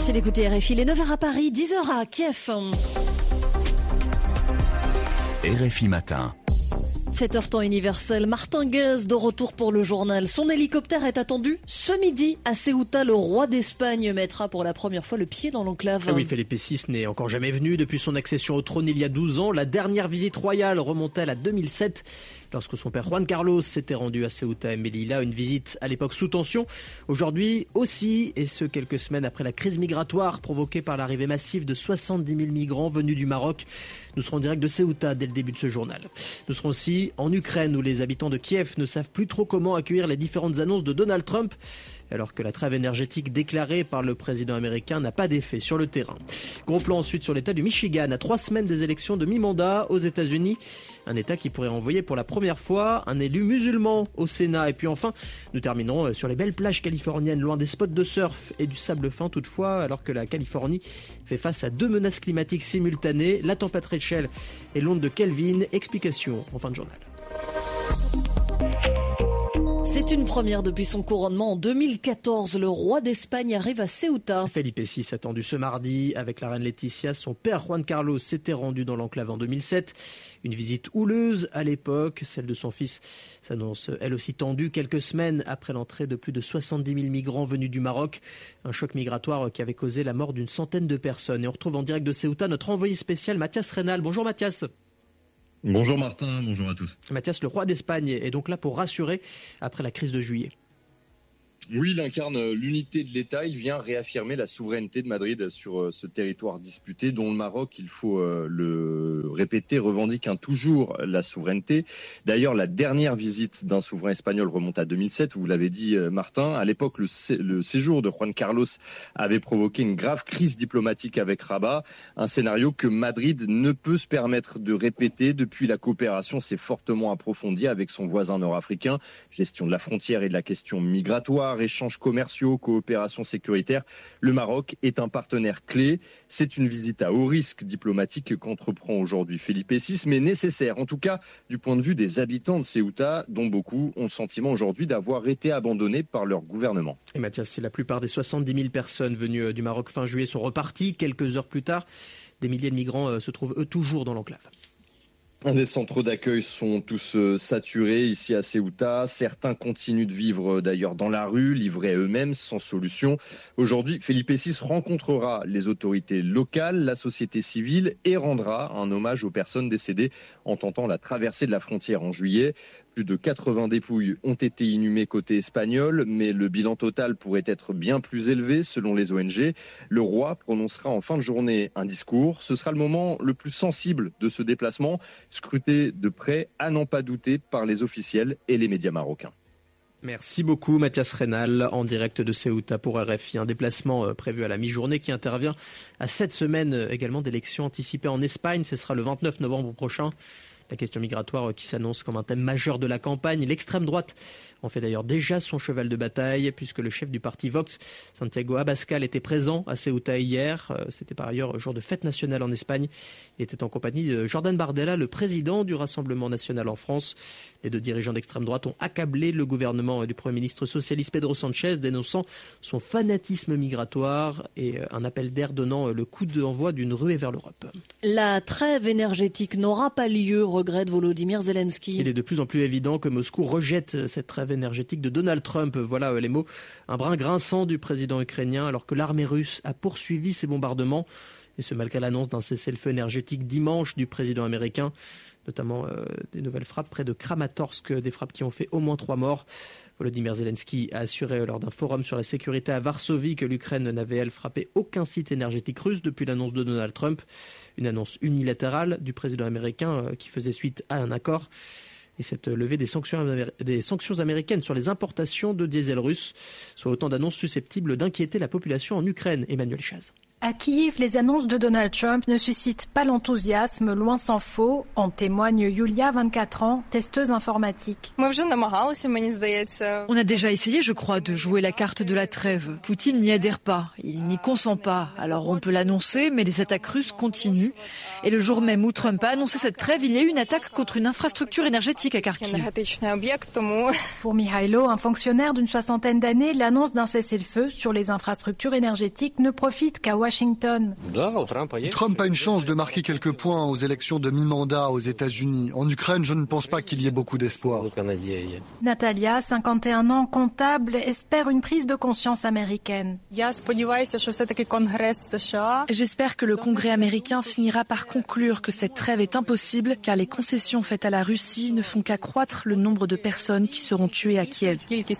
Merci d'écouter RFI. Les 9h à Paris, 10h à Kiev. RFI Matin. 7h temps universel, Martin Guez de retour pour le journal. Son hélicoptère est attendu ce midi à Ceuta. Le roi d'Espagne mettra pour la première fois le pied dans l'enclave. Oui, Felipe VI n'est encore jamais venu depuis son accession au trône il y a 12 ans. La dernière visite royale remontait à 2007, lorsque son père Juan Carlos s'était rendu à Ceuta et Melilla. Une visite à l'époque sous tension. Aujourd'hui aussi, et ce quelques semaines après la crise migratoire provoquée par l'arrivée massive de 70 000 migrants venus du Maroc. Nous serons en direct de Ceuta dès le début de ce journal. Nous serons aussi en Ukraine, où les habitants de Kiev ne savent plus trop comment accueillir les différentes annonces de Donald Trump, alors que la trêve énergétique déclarée par le président américain n'a pas d'effet sur le terrain. Gros plan ensuite sur l'état du Michigan, à 3 semaines des élections de mi-mandat aux États-Unis. Un état qui pourrait envoyer pour la première fois un élu musulman au Sénat. Et puis enfin, nous terminerons sur les belles plages californiennes, loin des spots de surf et du sable fin toutefois, alors que la Californie fait face à 2 menaces climatiques simultanées, la tempête Rachel et l'onde de Kelvin. Explication en fin de journal. C'est une première depuis son couronnement en 2014. Le roi d'Espagne arrive à Ceuta. Felipe VI attendu ce mardi avec la reine Laetitia. Son père Juan Carlos s'était rendu dans l'enclave en 2007. Une visite houleuse à l'époque. Celle de son fils s'annonce elle aussi tendue quelques semaines après l'entrée de plus de 70 000 migrants venus du Maroc. Un choc migratoire qui avait causé la mort d'une centaine de personnes. Et on retrouve en direct de Ceuta notre envoyé spécial Mathias Reynal. Bonjour Mathias. Bonjour Martin, bonjour à tous. Mathias, le roi d'Espagne est donc là pour rassurer après la crise de juillet. Oui, il incarne l'unité de l'État. Il vient réaffirmer la souveraineté de Madrid sur ce territoire disputé dont le Maroc, il faut le répéter, revendique toujours la souveraineté. D'ailleurs, la dernière visite d'un souverain espagnol remonte à 2007, vous l'avez dit Martin. À l'époque, le séjour de Juan Carlos avait provoqué une grave crise diplomatique avec Rabat, un scénario que Madrid ne peut se permettre de répéter. Depuis, la coopération s'est fortement approfondie avec son voisin nord-africain. Gestion de la frontière et de la question migratoire, échanges commerciaux, coopération sécuritaire. Le Maroc est un partenaire clé. C'est une visite à haut risque diplomatique qu'entreprend aujourd'hui Felipe VI, mais nécessaire, en tout cas du point de vue des habitants de Ceuta, dont beaucoup ont le sentiment aujourd'hui d'avoir été abandonnés par leur gouvernement. Et Mathias, si la plupart des 70 000 personnes venues du Maroc fin juillet sont reparties, quelques heures plus tard, des milliers de migrants se trouvent eux toujours dans l'enclave. Les centres d'accueil sont tous saturés ici à Ceuta. Certains continuent de vivre d'ailleurs dans la rue, livrés à eux-mêmes, sans solution. Aujourd'hui, Felipe VI rencontrera les autorités locales, la société civile et rendra un hommage aux personnes décédées en tentant la traversée de la frontière en juillet. Plus de 80 dépouilles ont été inhumées côté espagnol, mais le bilan total pourrait être bien plus élevé selon les ONG. Le roi prononcera en fin de journée un discours. Ce sera le moment le plus sensible de ce déplacement, scruté de près, à n'en pas douter, par les officiels et les médias marocains. Merci beaucoup Mathias Reynal en direct de Ceuta pour RFI. Un déplacement prévu à la mi-journée qui intervient à 7 semaines également d'élections anticipées en Espagne. Ce sera le 29 novembre prochain. La question migratoire qui s'annonce comme un thème majeur de la campagne. L'extrême droite en fait d'ailleurs déjà son cheval de bataille, puisque le chef du parti Vox, Santiago Abascal, était présent à Ceuta hier. C'était par ailleurs jour de fête nationale en Espagne. Il était en compagnie de Jordan Bardella, le président du Rassemblement national en France. Les 2 dirigeants d'extrême droite ont accablé le gouvernement du Premier ministre socialiste Pedro Sánchez, dénonçant son fanatisme migratoire et un appel d'air donnant le coup d'envoi d'une ruée vers l'Europe. La trêve énergétique n'aura pas lieu, regrette Volodymyr Zelensky. Il est de plus en plus évident que Moscou rejette cette trêve énergétique de Donald Trump. Voilà les mots, un brin grinçant du président ukrainien, alors que l'armée russe a poursuivi ses bombardements. Et ce malgré l'annonce d'un cessez-le-feu énergétique dimanche du président américain, notamment des nouvelles frappes près de Kramatorsk, des frappes qui ont fait au moins 3 morts. Volodymyr Zelensky a assuré lors d'un forum sur la sécurité à Varsovie que l'Ukraine n'avait, elle, frappé aucun site énergétique russe depuis l'annonce de Donald Trump. Une annonce unilatérale du président américain qui faisait suite à un accord. Et cette levée des sanctions américaines sur les importations de diesel russe, soit autant d'annonces susceptibles d'inquiéter la population en Ukraine. Emmanuel Chaz. À Kiev, les annonces de Donald Trump ne suscitent pas l'enthousiasme, loin s'en faut. En témoigne Yulia, 24 ans, testeuse informatique. On a déjà essayé, je crois, de jouer la carte de la trêve. Poutine n'y adhère pas, il n'y consent pas. Alors on peut l'annoncer, mais les attaques russes continuent. Et le jour même où Trump a annoncé cette trêve, il y a eu une attaque contre une infrastructure énergétique à Kharkiv. Pour Mikhailo, un fonctionnaire d'une 60aine d'années, l'annonce d'un cessez-le-feu sur les infrastructures énergétiques ne profite qu'à Washington. Trump a une chance de marquer quelques points aux élections de mi-mandat aux États-Unis. En Ukraine, je ne pense pas qu'il y ait beaucoup d'espoir. Natalia, 51 ans, comptable, espère une prise de conscience américaine. J'espère que le Congrès américain finira par conclure que cette trêve est impossible car les concessions faites à la Russie ne font qu'accroître le nombre de personnes qui seront tuées à Kiev.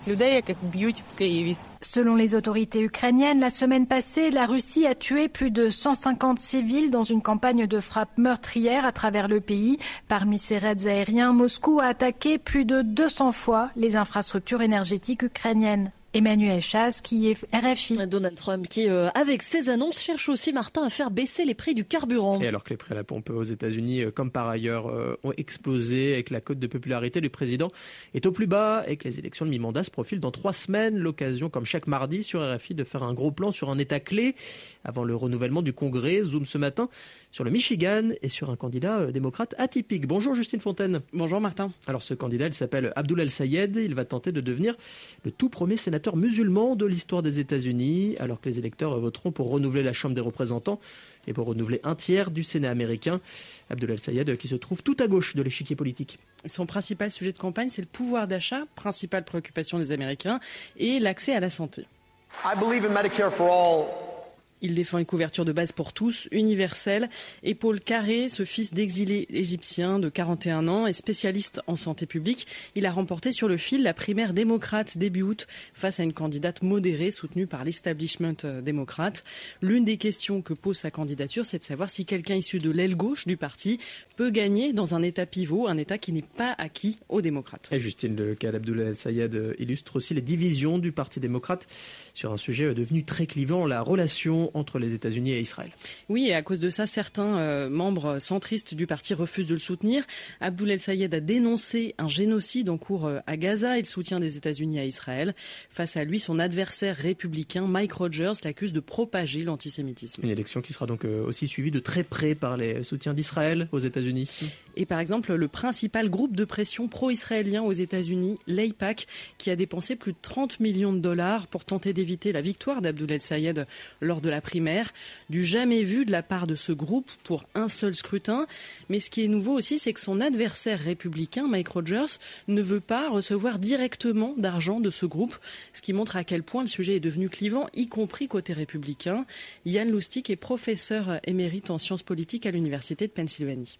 Selon les autorités ukrainiennes, la semaine passée, la Russie a tué plus de 150 civils dans une campagne de frappe meurtrière à travers le pays. Parmi ces raids aériens, Moscou a attaqué plus de 200 fois les infrastructures énergétiques ukrainiennes. Emmanuel Chas, qui est RFI. Donald Trump qui, avec ses annonces, cherche aussi, Martin, à faire baisser les prix du carburant. Et alors que les prix à la pompe aux États-Unis, comme par ailleurs, ont explosé et que la cote de popularité du président est au plus bas et que les élections de mi-mandat se profilent dans 3 semaines, l'occasion, comme chaque mardi sur RFI, de faire un gros plan sur un État clé avant le renouvellement du Congrès. Zoom ce matin sur le Michigan et sur un candidat démocrate atypique. Bonjour Justine Fontaine. Bonjour Martin. Alors ce candidat, il s'appelle Abdul El-Sayed. Il va tenter de devenir le tout premier sénateur musulman de l'histoire des États-Unis, alors que les électeurs voteront pour renouveler la Chambre des représentants et pour renouveler un tiers du Sénat américain. Abdul El-Sayed qui se trouve tout à gauche de l'échiquier politique. Son principal sujet de campagne, c'est le pouvoir d'achat, principale préoccupation des Américains, et l'accès à la santé. I believe in Medicare for all. Il défend une couverture de base pour tous, universelle. Et Paul Carré, ce fils d'exilé égyptien de 41 ans et spécialiste en santé publique, il a remporté sur le fil la primaire démocrate début août face à une candidate modérée soutenue par l'establishment démocrate. L'une des questions que pose sa candidature, c'est de savoir si quelqu'un issu de l'aile gauche du parti peut gagner dans un État pivot, un État qui n'est pas acquis aux démocrates. Et Justine, le cas d'Abdul El-Sayed illustre aussi les divisions du Parti démocrate sur un sujet devenu très clivant, la relation entre les États-Unis et Israël. Oui, et à cause de ça, certains membres centristes du parti refusent de le soutenir. Abdul El-Sayed a dénoncé un génocide en cours à Gaza et le soutien des États-Unis à Israël. Face à lui, son adversaire républicain, Mike Rogers, l'accuse de propager l'antisémitisme. Une élection qui sera donc aussi suivie de très près par les soutiens d'Israël aux États-Unis. Et par exemple, le principal groupe de pression pro-israélien aux États-Unis, l'AIPAC, qui a dépensé plus de 30 millions de dollars pour tenter d'éviter la victoire d'Abdul El-Sayed lors de la primaire, du jamais vu de la part de ce groupe pour un seul scrutin. Mais ce qui est nouveau aussi, c'est que son adversaire républicain, Mike Rogers, ne veut pas recevoir directement d'argent de ce groupe, ce qui montre à quel point le sujet est devenu clivant, y compris côté républicain. Yann Lustig est professeur émérite en sciences politiques à l'Université de Pennsylvanie.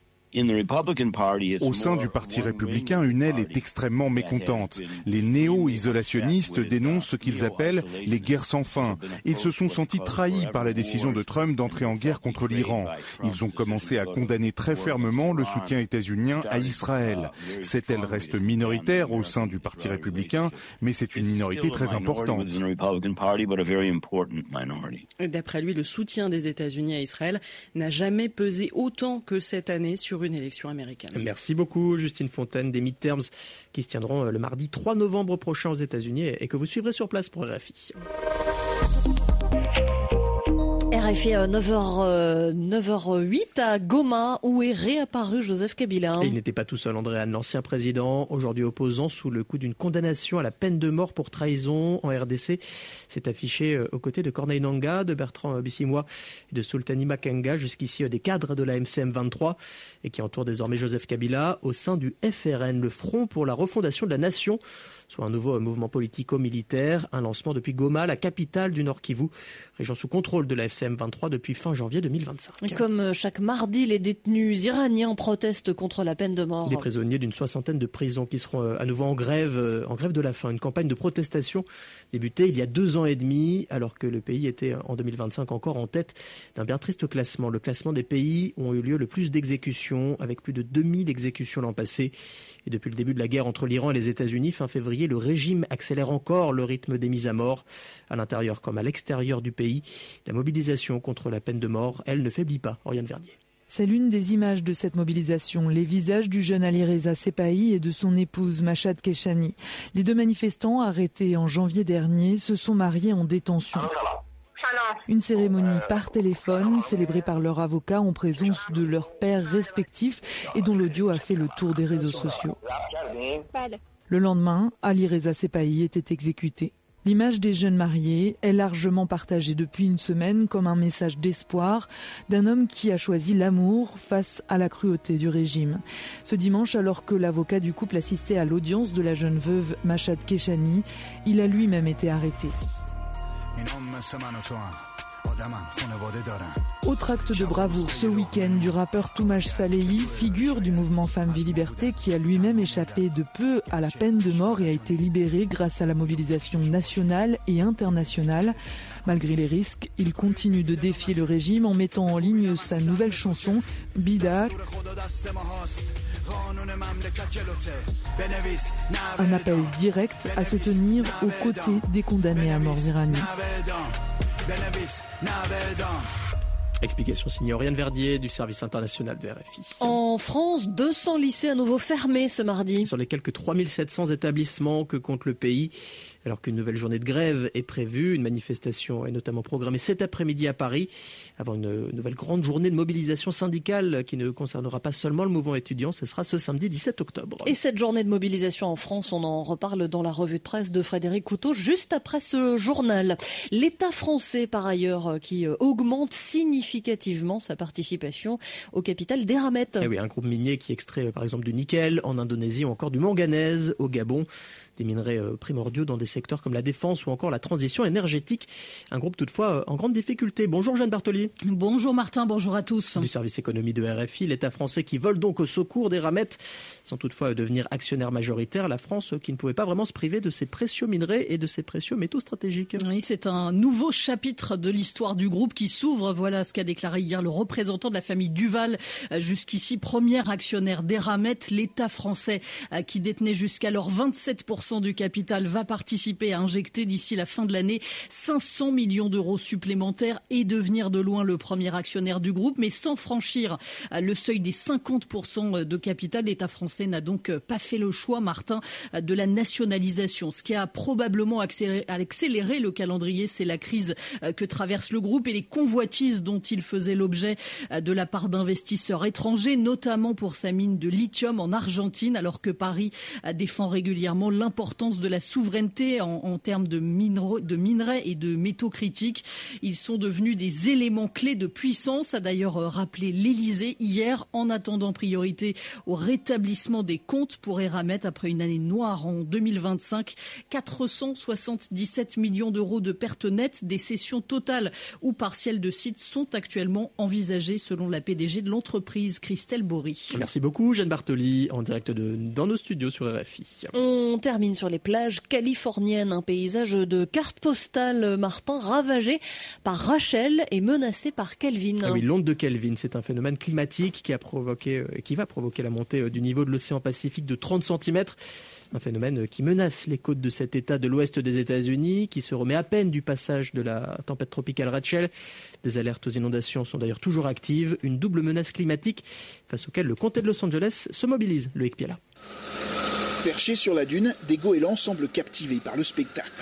Au sein du Parti républicain, une aile est extrêmement mécontente. Les néo-isolationnistes dénoncent ce qu'ils appellent les guerres sans fin. Ils se sont sentis trahis par la décision de Trump d'entrer en guerre contre l'Iran. Ils ont commencé à condamner très fermement le soutien états-unien à Israël. Cette aile reste minoritaire au sein du Parti républicain, mais c'est une minorité très importante. D'après lui, le soutien des États-Unis à Israël n'a jamais pesé autant que cette année sur une élection américaine. Merci beaucoup Justine Fontaine, des midterms qui se tiendront le mardi 3 novembre prochain aux États-Unis et que vous suivrez sur place pour RFI. RFI 9h08 à Goma où est réapparu Joseph Kabila. Et il n'était pas tout seul, Andréane, l'ancien président, aujourd'hui opposant sous le coup d'une condamnation à la peine de mort pour trahison en RDC, s'est affiché aux côtés de Corneille Nangaa, de Bertrand Bisimwa et de Sultani Makenga, jusqu'ici des cadres de la MCM 23 et qui entourent désormais Joseph Kabila au sein du FRN, le Front pour la refondation de la nation, soit un nouveau mouvement politico-militaire, un lancement depuis Goma, la capitale du Nord Kivu, région sous contrôle de la FCM 23 depuis fin janvier 2025. Comme chaque mardi, les détenus iraniens protestent contre la peine de mort. Des prisonniers d'une 60aine de prisons qui seront à nouveau en grève de la faim. Une campagne de protestation débutée il y a 2 ans et demi, alors que le pays était en 2025 encore en tête d'un bien triste classement. Le classement des pays où ont eu lieu le plus d'exécutions, avec plus de 2000 exécutions l'an passé. Et depuis le début de la guerre entre l'Iran et les États-Unis, fin février, février, le régime accélère encore le rythme des mises à mort. À l'intérieur comme à l'extérieur du pays, la mobilisation contre la peine de mort, elle, ne faiblit pas. Oriane Verdier. C'est l'une des images de cette mobilisation, les visages du jeune Alireza Sepahi et de son épouse Machad Keshani. Les 2 manifestants arrêtés en janvier dernier se sont mariés en détention. Une cérémonie par téléphone, célébrée par leur avocat en présence de leurs pères respectifs et dont l'audio a fait le tour des réseaux sociaux. Le lendemain, Alireza Sepahi était exécuté. L'image des jeunes mariés est largement partagée depuis une semaine comme un message d'espoir d'un homme qui a choisi l'amour face à la cruauté du régime. Ce dimanche, alors que l'avocat du couple assistait à l'audience de la jeune veuve Machad Keshani, il a lui-même été arrêté. Autre acte de bravoure ce week-end du rappeur Toumaj Salehi, figure du mouvement Femmes Vie Liberté qui a lui-même échappé de peu à la peine de mort et a été libéré grâce à la mobilisation nationale et internationale. Malgré les risques, il continue de défier le régime en mettant en ligne sa nouvelle chanson Bida. Un appel direct à se tenir aux côtés des condamnés à mort iraniens. Explication signée Oriane Verdier du service international de RFI. En France, 200 lycées à nouveau fermés ce mardi. Sur les quelques 3700 établissements que compte le pays, alors qu'une nouvelle journée de grève est prévue, une manifestation est notamment programmée cet après-midi à Paris, avant une nouvelle grande journée de mobilisation syndicale qui ne concernera pas seulement le mouvement étudiant, ce sera ce samedi 17 octobre. Et cette journée de mobilisation en France, on en reparle dans la revue de presse de Frédéric Couteau, juste après ce journal. L'État français, par ailleurs, qui augmente significativement sa participation au capital d'Eramet. Eh oui, un groupe minier qui extrait par exemple du nickel en Indonésie ou encore du manganèse au Gabon. Des minerais primordiaux dans des secteurs comme la défense ou encore la transition énergétique. Un groupe toutefois en grande difficulté. Bonjour Jeanne Bartoli. Bonjour Martin, bonjour à tous. Du service économie de RFI, l'État français qui vole donc au secours d'Eramet sans toutefois devenir actionnaire majoritaire. La France qui ne pouvait pas vraiment se priver de ses précieux minerais et de ses précieux métaux stratégiques. Oui, c'est un nouveau chapitre de l'histoire du groupe qui s'ouvre. Voilà ce qu'a déclaré hier le représentant de la famille Duval, jusqu'ici premier actionnaire d'Eramet. L'État français qui détenait jusqu'alors 27% du capital va participer à injecter d'ici la fin de l'année 500 millions d'euros supplémentaires et devenir de loin le premier actionnaire du groupe, mais sans franchir le seuil des 50% de capital. L'État français n'a donc pas fait le choix, Martin, de la nationalisation. Ce qui a probablement accéléré le calendrier, c'est la crise que traverse le groupe et les convoitises dont il faisait l'objet de la part d'investisseurs étrangers, notamment pour sa mine de lithium en Argentine, alors que Paris défend régulièrement l'importance de la souveraineté en termes de minerais et de métaux critiques. Ils sont devenus des éléments clés de puissance, a d'ailleurs rappelé l'Élysée hier, en attendant priorité au rétablissement des comptes pour Eramet après une année noire en 2025. 477 millions d'euros de pertes nettes, des cessions totales ou partielles de sites sont actuellement envisagées selon la PDG de l'entreprise, Christelle Bory. Merci beaucoup Jeanne Bartoli, en direct dans nos studios sur RFI. On termine sur les plages californiennes, un paysage de cartes postales, Martin, ravagé par Rachel et menacé par Kelvin. Ah oui, l'onde de Kelvin, c'est un phénomène climatique qui va provoquer la montée du niveau de l'océan Pacifique de 30 cm. Un phénomène qui menace les côtes de cet État de l'ouest des États-Unis, qui se remet à peine du passage de la tempête tropicale Rachel. Des alertes aux inondations sont d'ailleurs toujours actives. Une double menace climatique face auquel le comté de Los Angeles se mobilise. Loïc Piala. Perchés sur la dune, des goélands semblent captivés par le spectacle.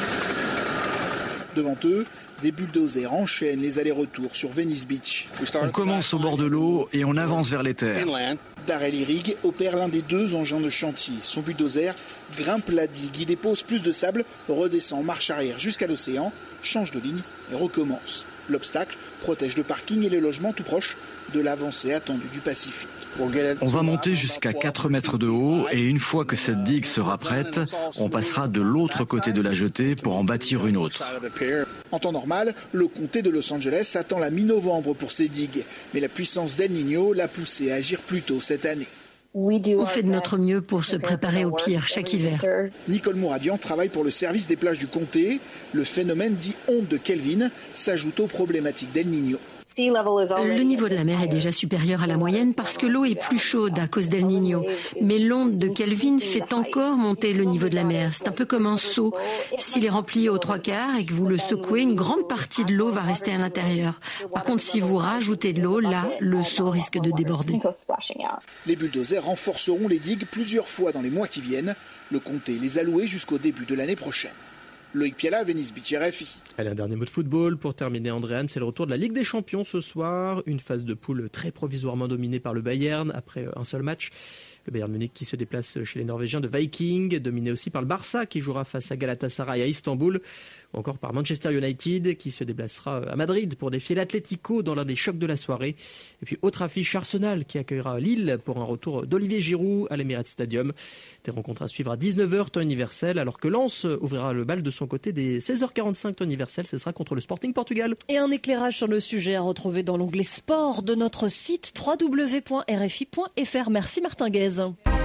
Devant eux, des bulldozers enchaînent les allers-retours sur Venice Beach. On commence au bord de l'eau et on avance vers les terres. Darrell Irrig opère l'un des 2 engins de chantier. Son bulldozer grimpe la digue, il dépose plus de sable, redescend en marche arrière jusqu'à l'océan, change de ligne et recommence. L'obstacle protège le parking et les logements tout proches de l'avancée attendue du Pacifique. On va monter jusqu'à 4 mètres de haut et une fois que cette digue sera prête, on passera de l'autre côté de la jetée pour en bâtir une autre. En temps normal, le comté de Los Angeles attend la mi-novembre pour ses digues. Mais la puissance d'El Niño l'a poussé à agir plus tôt cette année. On fait de notre mieux pour se préparer au pire chaque hiver. Nicole Mouradian travaille pour le service des plages du comté. Le phénomène dit onde de Kelvin s'ajoute aux problématiques d'El Niño. Le niveau de la mer est déjà supérieur à la moyenne parce que l'eau est plus chaude à cause d'El Niño. Mais l'onde de Kelvin fait encore monter le niveau de la mer. C'est un peu comme un seau. S'il est rempli aux 3/4 et que vous le secouez, une grande partie de l'eau va rester à l'intérieur. Par contre, si vous rajoutez de l'eau, là, le seau risque de déborder. Les bulldozers renforceront les digues plusieurs fois dans les mois qui viennent. Le comté les a loués jusqu'au début de l'année prochaine. Loïc Piala, Venice Beach, RFI. Allez, un dernier mot de football pour terminer, Andréane. C'est le retour de la Ligue des Champions ce soir. Une phase de poule très provisoirement dominée par le Bayern après un seul match. Le Bayern Munich qui se déplace chez les Norvégiens de Viking, dominé aussi par le Barça qui jouera face à Galatasaray à Istanbul, ou encore par Manchester United qui se déplacera à Madrid pour défier l'Atlético dans l'un des chocs de la soirée. Et puis autre affiche, Arsenal qui accueillera Lille pour un retour d'Olivier Giroud à l'Emirates Stadium. Des rencontres à suivre à 19h temps universel, alors que Lens ouvrira le bal de son côté dès 16h45 temps universel. Ce sera contre le Sporting Portugal. Et un éclairage sur le sujet à retrouver dans l'onglet sport de notre site www.rfi.fr. Merci Martin Guez.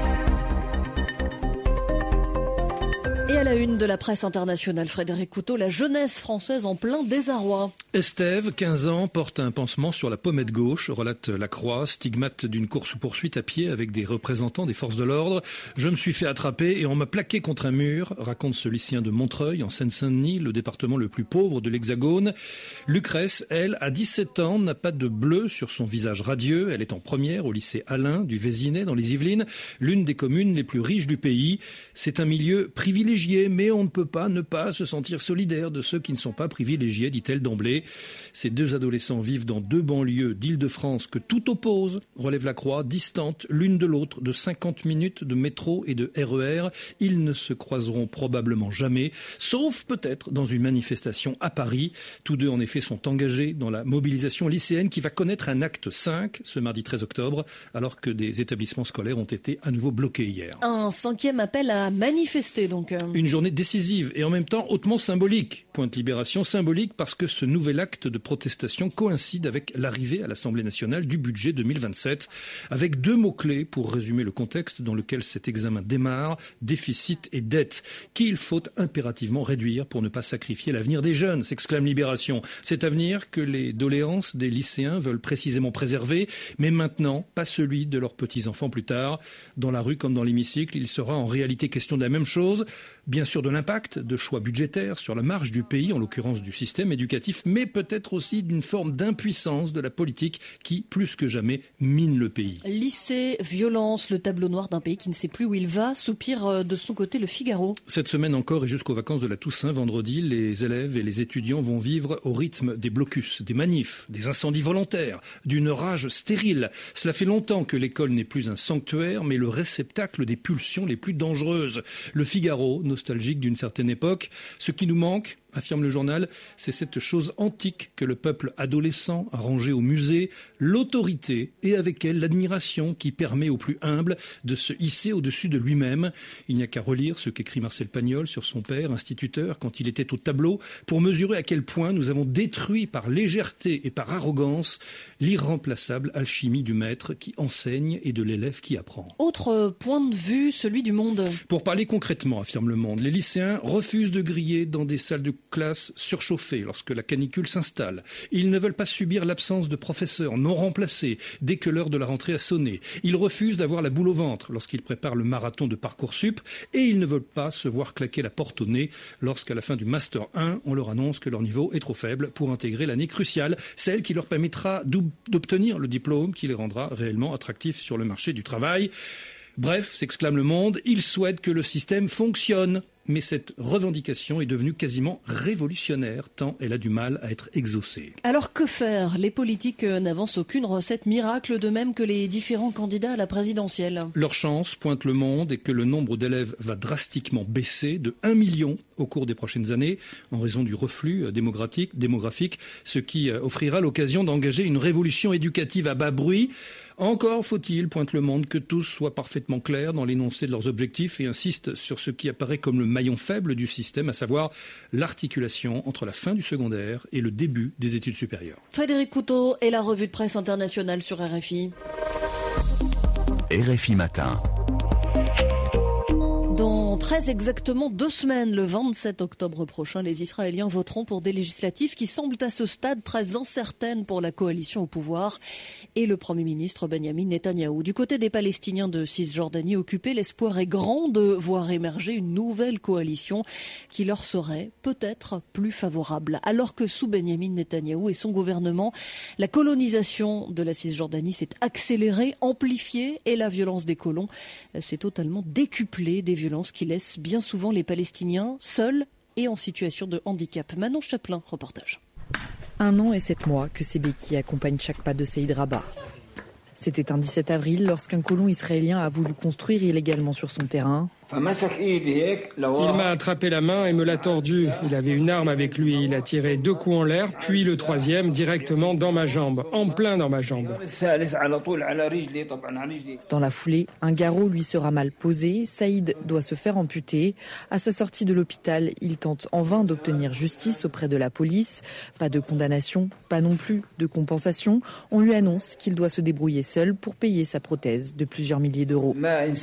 Et à la une de la presse internationale, Frédéric Couteau, la jeunesse française en plein désarroi. Estève, 15 ans, porte un pansement sur la pommette gauche, relate La Croix, stigmate d'une course-poursuite à pied avec des représentants des forces de l'ordre. Je me suis fait attraper et on m'a plaqué contre un mur, raconte ce lycéen de Montreuil, en Seine-Saint-Denis, le département le plus pauvre de l'Hexagone. Lucrèce, elle, à 17 ans, n'a pas de bleu sur son visage radieux. Elle est en première au lycée Alain du Vésinet, dans les Yvelines, l'une des communes les plus riches du pays. C'est un milieu privilégié, mais on ne peut pas ne pas se sentir solidaire de ceux qui ne sont pas privilégiés, dit-elle d'emblée. Ces deux adolescents vivent dans deux banlieues d'Île-de-France que tout oppose, relève La Croix, distantes l'une de l'autre de 50 minutes de métro et de RER. Ils ne se croiseront probablement jamais, sauf peut-être dans une manifestation à Paris. Tous deux, en effet, sont engagés dans la mobilisation lycéenne qui va connaître un acte 5 ce mardi 13 octobre, alors que des établissements scolaires ont été à nouveau bloqués hier. Un 5e appel à manifester, donc. Une journée décisive et en même temps hautement symbolique. Pointe Libération, symbolique parce que ce nouvel acte de protestation coïncide avec l'arrivée à l'Assemblée nationale du budget 2027, avec deux mots-clés pour résumer le contexte dans lequel cet examen démarre, déficit et dette, qu'il faut impérativement réduire pour ne pas sacrifier l'avenir des jeunes, s'exclame Libération. Cet avenir que les doléances des lycéens veulent précisément préserver, mais maintenant, pas celui de leurs petits-enfants plus tard. Dans la rue comme dans l'hémicycle, il sera en réalité question de la même chose. Bien sûr de l'impact de choix budgétaires sur la marge du pays, en l'occurrence du système éducatif, mais peut-être aussi d'une forme d'impuissance de la politique qui, plus que jamais, mine le pays. Lycée, violence, le tableau noir d'un pays qui ne sait plus où il va, soupire de son côté le Figaro. Cette semaine encore et jusqu'aux vacances de la Toussaint, vendredi, les élèves et les étudiants vont vivre au rythme des blocus, des manifs, des incendies volontaires, d'une rage stérile. Cela fait longtemps que l'école n'est plus un sanctuaire, mais le réceptacle des pulsions les plus dangereuses. Le Figaro, nostalgique d'une certaine époque. Ce qui nous manque, affirme le journal, c'est cette chose antique que le peuple adolescent a rangée au musée, l'autorité et avec elle l'admiration qui permet aux plus humbles de se hisser au-dessus de lui-même. Il n'y a qu'à relire ce qu'écrit Marcel Pagnol sur son père, instituteur, quand il était au tableau, pour mesurer à quel point nous avons détruit par légèreté et par arrogance l'irremplaçable alchimie du maître qui enseigne et de l'élève qui apprend. Autre point de vue, celui du Monde. Pour parler concrètement, affirme le Monde, les lycéens refusent de griller dans des salles de classe surchauffées lorsque la canicule s'installe. Ils ne veulent pas subir l'absence de professeurs non remplacés dès que l'heure de la rentrée a sonné. Ils refusent d'avoir la boule au ventre lorsqu'ils préparent le marathon de Parcoursup et ils ne veulent pas se voir claquer la porte au nez lorsqu'à la fin du Master 1, on leur annonce que leur niveau est trop faible pour intégrer l'année cruciale, celle qui leur permettra d'obtenir le diplôme qui les rendra réellement attractifs sur le marché du travail. Bref, s'exclame le Monde, ils souhaitent que le système fonctionne. Mais cette revendication est devenue quasiment révolutionnaire, tant elle a du mal à être exaucée. Alors que faire ? Les politiques n'avancent aucune recette miracle, de même que les différents candidats à la présidentielle. Leur chance, pointe le Monde, est que le nombre d'élèves va drastiquement baisser de 1 million au cours des prochaines années, en raison du reflux démographique, ce qui offrira l'occasion d'engager une révolution éducative à bas bruit. Encore faut-il, pointe le Monde, que tous soient parfaitement clairs dans l'énoncé de leurs objectifs et insistent sur ce qui apparaît comme le maillon faible du système, à savoir l'articulation entre la fin du secondaire et le début des études supérieures. Frédéric Couteau et la revue de presse internationale sur RFI. RFI Matin. Dans 13 très exactement 2 semaines, le 27 octobre prochain, les Israéliens voteront pour des législatives qui semblent à ce stade très incertaines pour la coalition au pouvoir et le Premier ministre Benjamin Netanyahou. Du côté des Palestiniens de Cisjordanie occupés, l'espoir est grand de voir émerger une nouvelle coalition qui leur serait peut-être plus favorable. Alors que sous Benjamin Netanyahou et son gouvernement, la colonisation de la Cisjordanie s'est accélérée, amplifiée et la violence des colons s'est totalement décuplée, des violences qui laissent bien souvent les Palestiniens seuls et en situation de handicap. Manon Chaplin, reportage. 1 an et 7 mois que ces béquilles accompagnent chaque pas de Saïd Rabat. C'était un 17 avril lorsqu'un colon israélien a voulu construire illégalement sur son terrain. Il m'a attrapé la main et me l'a tordue. Il avait une arme avec lui. Il a tiré 2 coups en l'air, puis le 3e directement dans ma jambe, en plein dans ma jambe. Dans la foulée, un garrot lui sera mal posé. Saïd doit se faire amputer. À sa sortie de l'hôpital, il tente en vain d'obtenir justice auprès de la police. Pas de condamnation, pas non plus de compensation. On lui annonce qu'il doit se débrouiller seul pour payer sa prothèse de plusieurs milliers d'euros.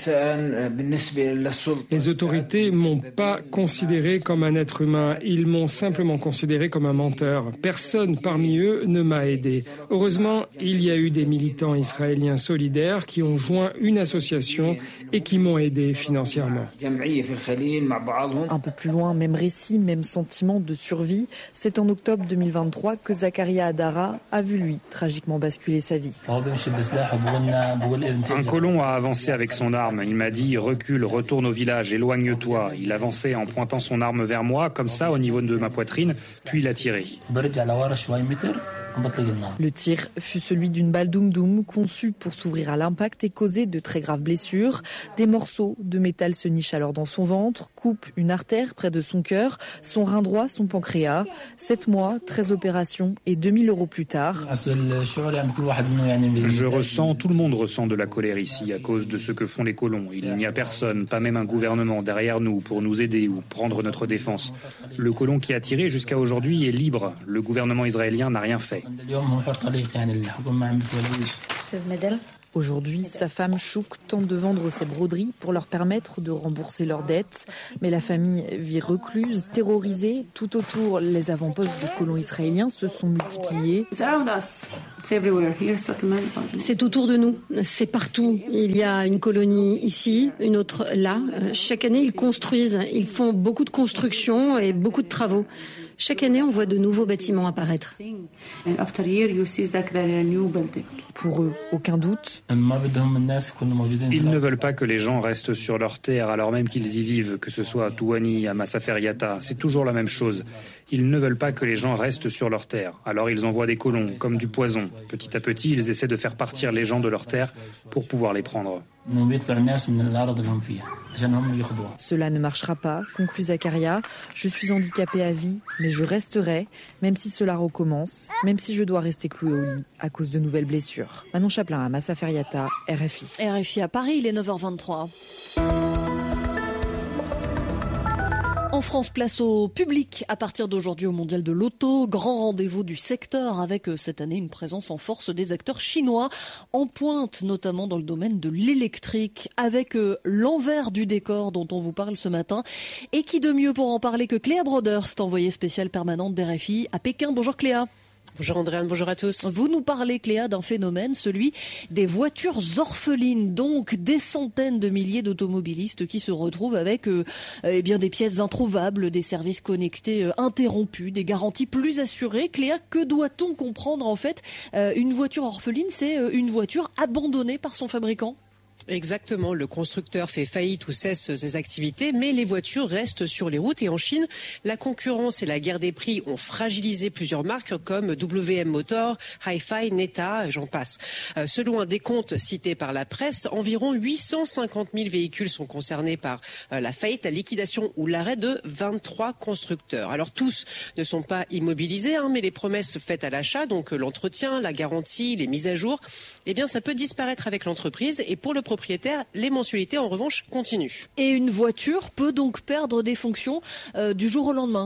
Les autorités m'ont pas considéré comme un être humain, ils m'ont simplement considéré comme un menteur. Personne parmi eux ne m'a aidé. Heureusement, il y a eu des militants israéliens solidaires qui ont joint une association et qui m'ont aidé financièrement. Un peu plus loin, même récit, même sentiment de survie. C'est en octobre 2023 que Zakaria Adara a vu, lui, tragiquement basculer sa vie. Un colon a avancé avec son arme. Il m'a dit « recule, retourne au village, éloigne-toi ». Il avançait en pointant son arme vers moi, comme ça, au niveau de ma poitrine, puis il a tiré. Le tir fut celui d'une balle doum-doum conçue pour s'ouvrir à l'impact et causer de très graves blessures. Des morceaux de métal se nichent alors dans son ventre, coupent une artère près de son cœur, son rein droit, son pancréas. 7 mois, 13 opérations et 2000 € plus tard. Je ressens, tout le monde ressent de la colère ici à cause de ce que font les colons. Il n'y a personne, pas même un gouvernement derrière nous pour nous aider ou prendre notre défense. Le colon qui a tiré jusqu'à aujourd'hui est libre. Le gouvernement israélien n'a rien fait. Aujourd'hui, sa femme Chouk tente de vendre ses broderies pour leur permettre de rembourser leurs dettes. Mais la famille vit recluse, terrorisée. Tout autour, les avant-postes de colons israéliens se sont multipliés. C'est autour de nous, c'est partout. Il y a une colonie ici, une autre là. Chaque année, ils construisent, ils font beaucoup de constructions et beaucoup de travaux. Chaque année, on voit de nouveaux bâtiments apparaître. Pour eux, aucun doute. Ils ne veulent pas que les gens restent sur leur terre alors même qu'ils y vivent, que ce soit à Touani, à Massaferiata, c'est toujours la même chose. Ils ne veulent pas que les gens restent sur leur terre. Alors ils envoient des colons, comme du poison. Petit à petit, ils essaient de faire partir les gens de leur terre pour pouvoir les prendre. Cela ne marchera pas, conclut Zakaria. Je suis handicapé à vie, mais je resterai, même si cela recommence, même si je dois rester cloué au lit à cause de nouvelles blessures. Manon Chaplin à Massaferiata, RFI. RFI à Paris, il est 9h23. En France, place au public à partir d'aujourd'hui au Mondial de l'Auto. Grand rendez-vous du secteur avec cette année une présence en force des acteurs chinois en pointe, notamment dans le domaine de l'électrique, avec l'envers du décor dont on vous parle ce matin. Et qui de mieux pour en parler que Cléa Broderst, envoyée spéciale permanente d'RFI à Pékin. Bonjour Cléa. Bonjour Andréane, bonjour à tous. Vous nous parlez, Cléa, d'un phénomène, celui des voitures orphelines, donc des centaines de milliers d'automobilistes qui se retrouvent avec des pièces introuvables, des services connectés interrompus, des garanties plus assurées. Cléa, que doit-on comprendre en fait? Une voiture orpheline, c'est une voiture abandonnée par son fabricant? Exactement, le constructeur fait faillite ou cesse ses activités, mais les voitures restent sur les routes. Et en Chine, la concurrence et la guerre des prix ont fragilisé plusieurs marques comme WM Motor, Hi-Fi, Neta, j'en passe. Selon un décompte cité par la presse, environ 850 000 véhicules sont concernés par la faillite, la liquidation ou l'arrêt de 23 constructeurs. Alors tous ne sont pas immobilisés, mais les promesses faites à l'achat, donc l'entretien, la garantie, les mises à jour, eh bien ça peut disparaître avec l'entreprise. Et pour le propriétaire, les mensualités en revanche continuent. Et une voiture peut donc perdre des fonctions du jour au lendemain?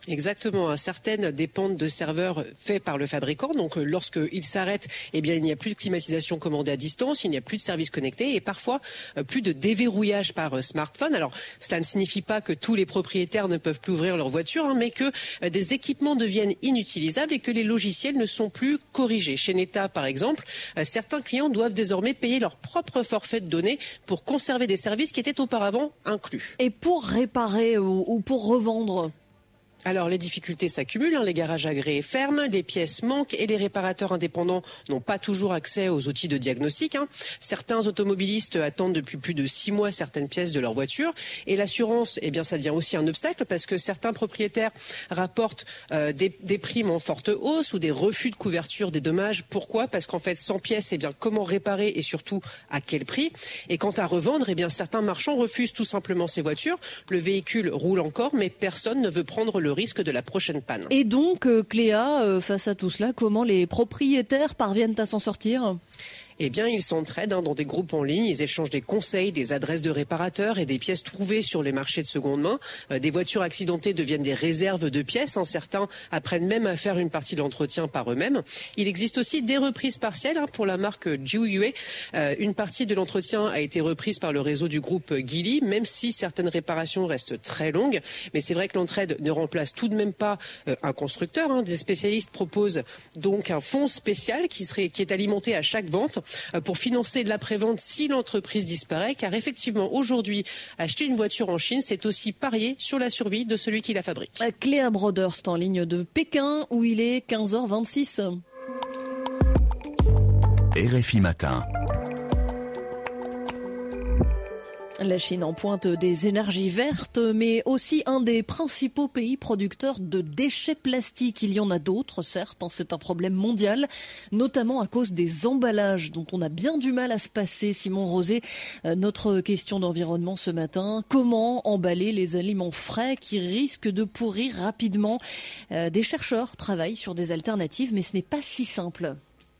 Exactement. Certaines dépendent de serveurs faits par le fabricant. Donc, lorsqu'ils s'arrêtent, eh bien, il n'y a plus de climatisation commandée à distance, il n'y a plus de services connectés et parfois plus de déverrouillage par smartphone. Alors, cela ne signifie pas que tous les propriétaires ne peuvent plus ouvrir leur voiture, mais que des équipements deviennent inutilisables et que les logiciels ne sont plus corrigés. Chez Neta, par exemple, certains clients doivent désormais payer leur propre forfait de données pour conserver des services qui étaient auparavant inclus. Et pour réparer ou pour revendre ? Alors les difficultés s'accumulent, les garages agréés ferment, les pièces manquent et les réparateurs indépendants n'ont pas toujours accès aux outils de diagnostic. Certains automobilistes attendent depuis plus de 6 mois certaines pièces de leur voiture et l'assurance, eh bien ça devient aussi un obstacle parce que certains propriétaires rapportent des primes en forte hausse ou des refus de couverture des dommages. Pourquoi ? Parce qu'en fait sans pièces, eh bien comment réparer et surtout à quel prix ? Et quant à revendre, eh bien certains marchands refusent tout simplement ces voitures. Le véhicule roule encore mais personne ne veut prendre le risque de la prochaine panne. Et donc, Cléa, face à tout cela, comment les propriétaires parviennent à s'en sortir ? Eh bien, ils s'entraident dans des groupes en ligne, ils échangent des conseils, des adresses de réparateurs et des pièces trouvées sur les marchés de seconde main. Des voitures accidentées deviennent des réserves de pièces. Certains apprennent même à faire une partie de l'entretien par eux-mêmes. Il existe aussi des reprises partielles pour la marque Jiuyue. Une partie de l'entretien a été reprise par le réseau du groupe Geely, même si certaines réparations restent très longues. Mais c'est vrai que l'entraide ne remplace tout de même pas un constructeur. Des spécialistes proposent donc un fonds spécial qui est alimenté à chaque vente pour financer de l'après-vente si l'entreprise disparaît, car effectivement aujourd'hui acheter une voiture en Chine c'est aussi parier sur la survie de celui qui la fabrique. Cléa Brodeur en ligne de Pékin où il est 15h26. RFI Matin. La Chine en pointe des énergies vertes, mais aussi un des principaux pays producteurs de déchets plastiques. Il y en a d'autres, certes, c'est un problème mondial, notamment à cause des emballages dont on a bien du mal à se passer. Simon Rosé, notre question d'environnement ce matin, comment emballer les aliments frais qui risquent de pourrir rapidement ? Des chercheurs travaillent sur des alternatives, mais ce n'est pas si simple.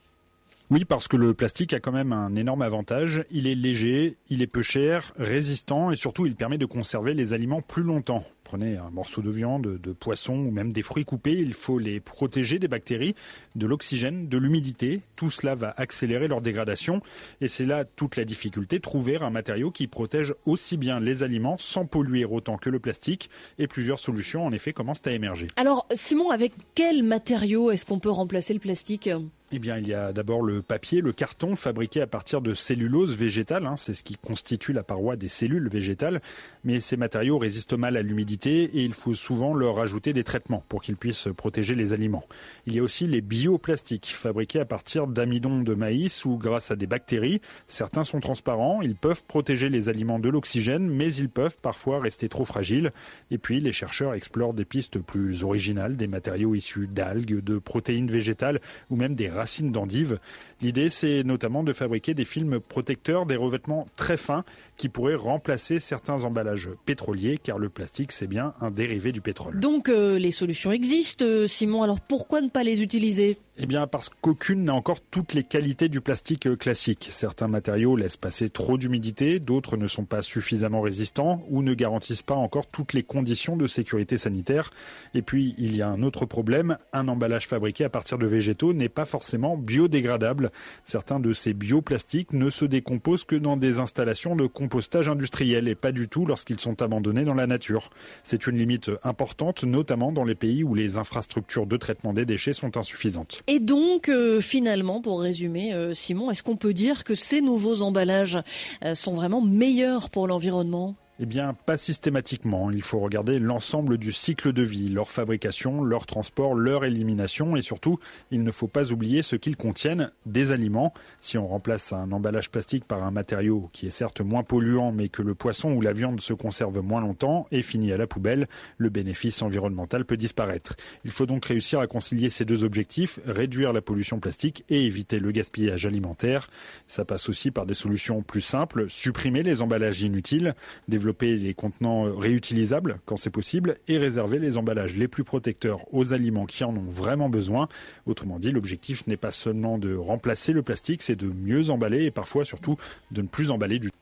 Oui, parce que le plastique a quand même un énorme avantage. Il est léger, il est peu cher, résistant et surtout il permet de conserver les aliments plus longtemps. Prenez un morceau de viande, de poisson ou même des fruits coupés, il faut les protéger des bactéries, de l'oxygène, de l'humidité. Tout cela va accélérer leur dégradation et c'est là toute la difficulté, trouver un matériau qui protège aussi bien les aliments sans polluer autant que le plastique et plusieurs solutions en effet commencent à émerger. Alors Simon, avec quel matériau est-ce qu'on peut remplacer le plastique ? Eh bien, il y a d'abord le papier, le carton fabriqué à partir de cellulose végétale. C'est ce qui constitue la paroi des cellules végétales. Mais ces matériaux résistent mal à l'humidité et il faut souvent leur ajouter des traitements pour qu'ils puissent protéger les aliments. Il y a aussi les bioplastiques fabriqués à partir d'amidon de maïs ou grâce à des bactéries. Certains sont transparents, ils peuvent protéger les aliments de l'oxygène, mais ils peuvent parfois rester trop fragiles. Et puis, les chercheurs explorent des pistes plus originales, des matériaux issus d'algues, de protéines végétales ou même des racines d'endives. L'idée, c'est notamment de fabriquer des films protecteurs, des revêtements très fins qui pourraient remplacer certains emballages pétroliers, car le plastique, c'est bien un dérivé du pétrole. Donc, les solutions existent, Simon. Alors, pourquoi ne pas les utiliser ? Eh bien, parce qu'aucune n'a encore toutes les qualités du plastique classique. Certains matériaux laissent passer trop d'humidité, d'autres ne sont pas suffisamment résistants ou ne garantissent pas encore toutes les conditions de sécurité sanitaire. Et puis, il y a un autre problème, un emballage fabriqué à partir de végétaux n'est pas forcément biodégradable. Certains de ces bioplastiques ne se décomposent que dans des installations de compostage industriel et pas du tout lorsqu'ils sont abandonnés dans la nature. C'est une limite importante, notamment dans les pays où les infrastructures de traitement des déchets sont insuffisantes. Et donc, finalement, pour résumer, Simon, est-ce qu'on peut dire que ces nouveaux emballages sont vraiment meilleurs pour l'environnement ? Eh bien, pas systématiquement. Il faut regarder l'ensemble du cycle de vie, leur fabrication, leur transport, leur élimination et surtout, il ne faut pas oublier ce qu'ils contiennent, des aliments. Si on remplace un emballage plastique par un matériau qui est certes moins polluant mais que le poisson ou la viande se conserve moins longtemps et finit à la poubelle, le bénéfice environnemental peut disparaître. Il faut donc réussir à concilier ces deux objectifs, réduire la pollution plastique et éviter le gaspillage alimentaire. Ça passe aussi par des solutions plus simples, supprimer les emballages inutiles, développer les contenants réutilisables quand c'est possible et réserver les emballages les plus protecteurs aux aliments qui en ont vraiment besoin. Autrement dit, l'objectif n'est pas seulement de remplacer le plastique, c'est de mieux emballer et parfois surtout de ne plus emballer du tout.